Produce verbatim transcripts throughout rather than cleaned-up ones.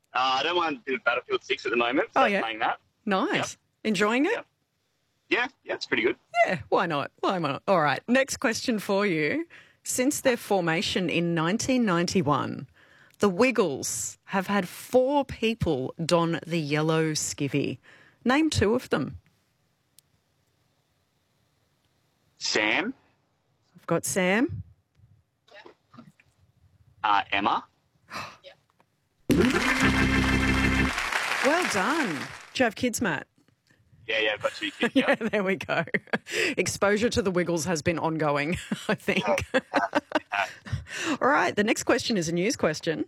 Uh, I don't mind a bit of Battlefield six at the moment. So Oh, yeah. playing that. Nice. Yep. Enjoying it? Yep. Yeah, yeah, it's pretty good. Yeah, why not? Why not? All right, next question for you. Since their formation in nineteen ninety-one, the Wiggles have had four people don the yellow skivvy. Name two of them. Sam, I've got Sam. uh, Emma. Well done. Do you have kids, Matt? Yeah, yeah, I've got two kids. Yeah, Yeah. there we go. Exposure to the Wiggles has been ongoing, I think. All right, the next question is a news question.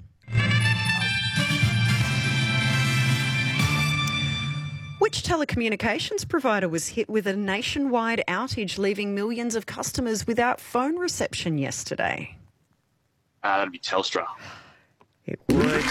Which telecommunications provider was hit with a nationwide outage, leaving millions of customers without phone reception yesterday? Uh, that'd be Telstra. It would.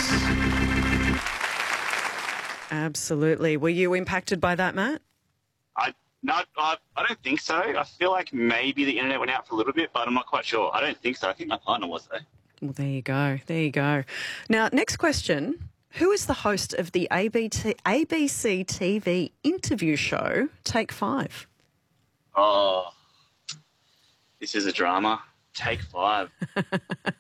Absolutely. Were you impacted by that, Matt? I not. I, I don't think so. I feel like maybe the internet went out for a little bit, but I'm not quite sure. I don't think so. I think my partner was though. Well, there you go. There you go. Now, next question. Who is the host of the A B T, A B C T V interview show Take Five? Oh, this is a drama. Take Five. Can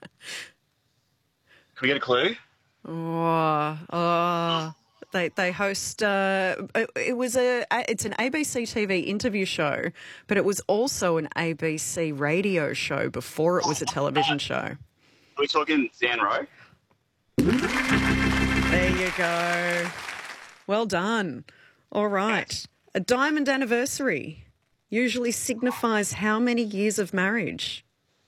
we get a clue? Oh, oh. They they host. Uh, it, it was a. It's an A B C T V interview show, but it was also an A B C radio show before it was a television show. Are we talking Zan Rowe? There you go. Well done. All right. A diamond anniversary usually signifies how many years of marriage?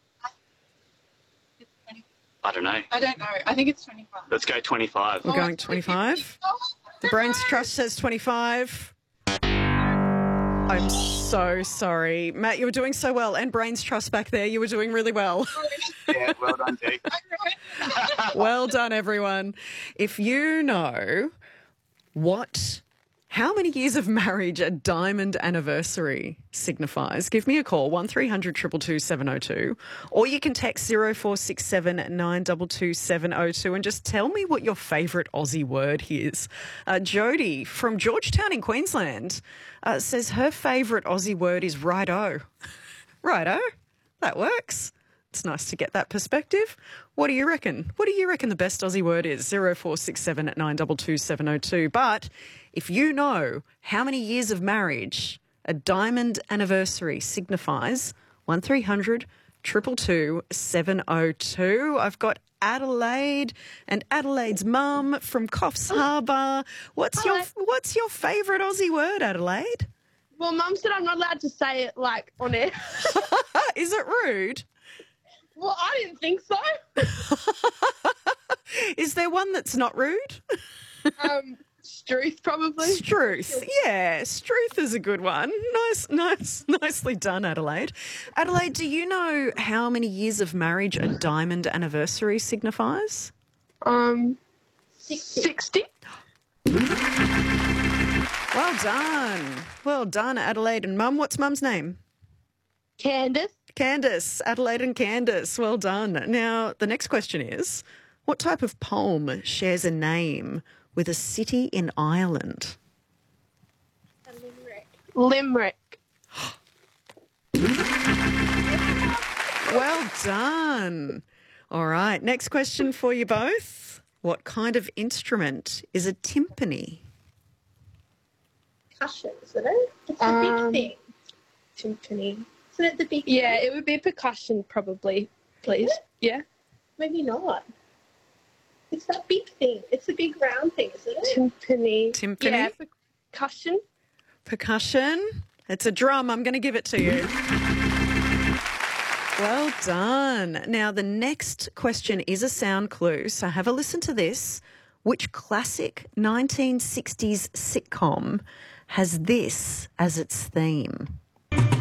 I don't know. I don't know. I think it's twenty-five. Let's go twenty-five. We're going twenty-five. The Brains Trust says twenty-five. I'm so sorry. Matt, you were doing so well. And Brains Trust back there, you were doing really well. Yeah, well done, Dee. Well done, everyone. If you know what, how many years of marriage a diamond anniversary signifies, give me a call, one three hundred two two two seven oh two, or you can text zero four six seven nine two two seven oh two and just tell me what your favourite Aussie word is. Uh, Jody from Georgetown in Queensland uh, says her favourite Aussie word is righto. Righto, that works. It's nice to get that perspective. What do you reckon? What do you reckon the best Aussie word is? zero four six seven nine two two seven oh two. But if you know how many years of marriage a diamond anniversary signifies, one three hundred two two two seven oh two. I've got Adelaide and Adelaide's mum from Coffs Harbour. What's your Hi. What's your favourite Aussie word, Adelaide? Well, Mum said I'm not allowed to say it, like, on air. Is it rude? Well, I didn't think so. Is there one that's not rude? Um, Struth, probably. Struth. Yeah, Struth is a good one. Nice, nice, nicely done, Adelaide. Adelaide, do you know how many years of marriage a diamond anniversary signifies? Um, sixty. Well done. Well done, Adelaide and Mum. What's Mum's name? Candace. Candace. Adelaide and Candace. Well done. Now, the next question is, what type of poem shares a name with a city in Ireland? Limerick. Limerick. Well done. All right, next question for you both. What kind of instrument is a timpani? Percussion, isn't it? It's a Um, big thing. Timpani. Isn't it the big Yeah, thing? it would be percussion, probably, please. Yeah. Maybe not. It's that big thing. It's the big round thing, isn't it? Timpani. Timpani? Yeah, percussion. Percussion. It's a drum. I'm going to give it to you. Well done. Now, the next question is a sound clue, so have a listen to this. Which classic nineteen sixties sitcom has this as its theme?